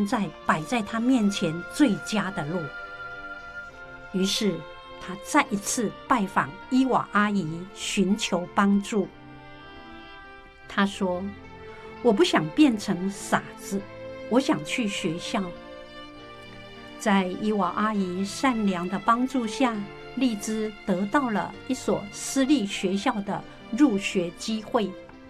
现在摆在他面前最佳的路。于是他再一次拜访伊娃阿姨，寻求帮助。他说：我不想变成傻子，我想去学校。在伊娃阿姨善良的帮助下，丽兹得到了一所私立学校的入学机会。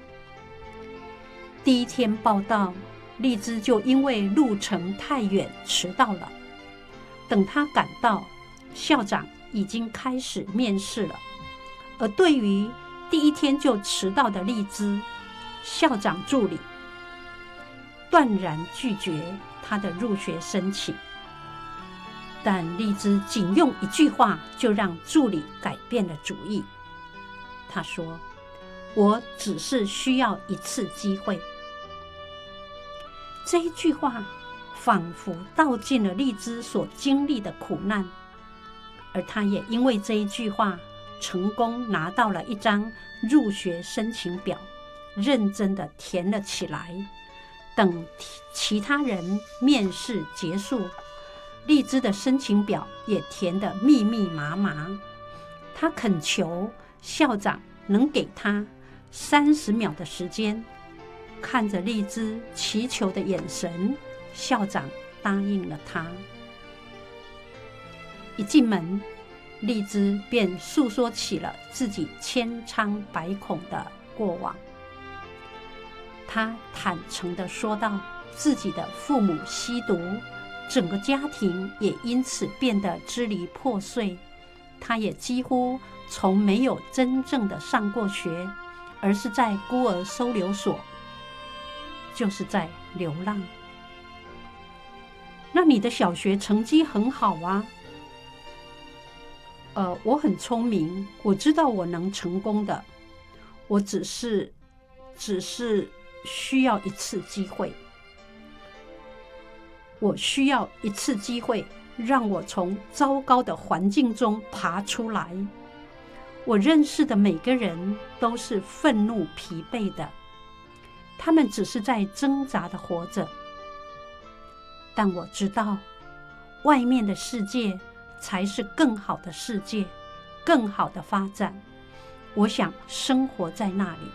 第一天报到，丽兹就因为路程太远迟到了。等她赶到，校长已经开始面试了。而对于第一天就迟到的丽兹，校长助理断然拒绝她的入学申请。但丽兹仅用一句话就让助理改变了主意。他说：我只是需要一次机会。这一句话仿佛道尽了丽兹所经历的苦难，而她也因为这一句话成功拿到了一张入学申请表，认真地填了起来。等其他人面试结束，丽兹的申请表也填得密密麻麻。她恳求校长能给她30秒的时间。看着丽兹祈求的眼神，校长答应了她。一进门，丽兹便诉说起了自己千疮百孔的过往。她坦诚地说道，自己的父母吸毒，整个家庭也因此变得支离破碎。她也几乎从没有真正的上过学，而是在孤儿收留所，就是在流浪。那你的小学成绩很好啊？我很聪明，我知道我能成功的，我只是需要一次机会。我需要一次机会，让我从糟糕的环境中爬出来。我认识的每个人都是愤怒疲惫的，他们只是在挣扎地活着。但我知道，外面的世界才是更好的世界，更好的发展。我想生活在那里。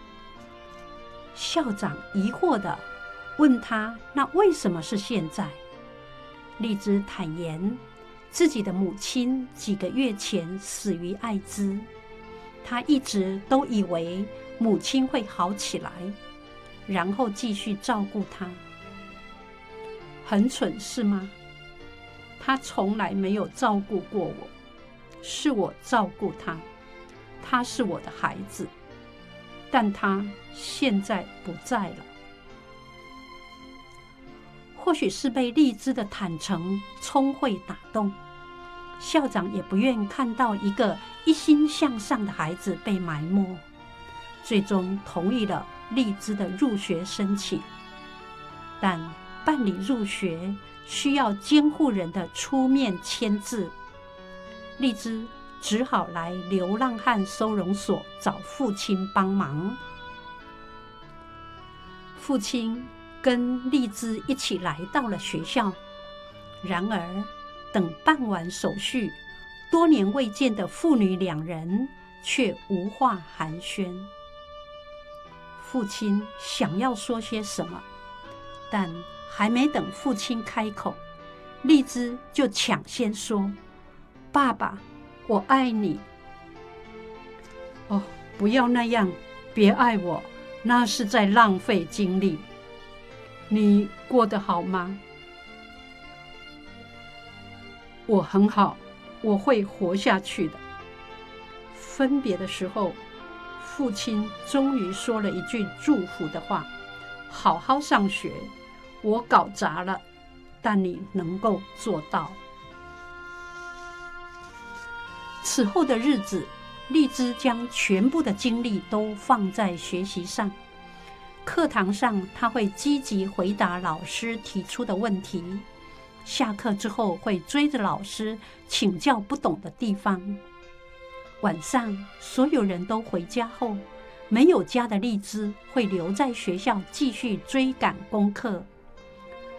校长疑惑地问他，那为什么是现在？丽兹坦言，自己的母亲几个月前死于艾滋，她一直都以为母亲会好起来，然后继续照顾她。很蠢是吗？她从来没有照顾过我，是我照顾她，她是我的孩子，但她现在不在了。或许是被丽兹的坦诚聪慧打动，校长也不愿看到一个一心向上的孩子被埋没，最终同意了丽兹的入学申请。但办理入学需要监护人的出面签字，丽兹只好来流浪汉收容所找父亲帮忙。父亲跟丽兹一起来到了学校，然而等办完手续，多年未见的父女两人却无话寒暄。父亲想要说些什么，但还没等父亲开口，丽兹就抢先说：爸爸，我爱你。哦，不要那样，别爱我，那是在浪费精力。你过得好吗？我很好，我会活下去的。分别的时候，父亲终于说了一句祝福的话：好好上学，我搞砸了，但你能够做到。此后的日子，丽兹将全部的精力都放在学习上。课堂上，他会积极回答老师提出的问题，下课之后会追着老师请教不懂的地方。晚上所有人都回家后，没有家的丽兹会留在学校继续追赶功课，